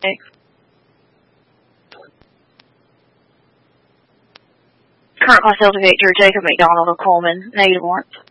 Current class Delta Victor, Jacob McDonald of Coleman, -1.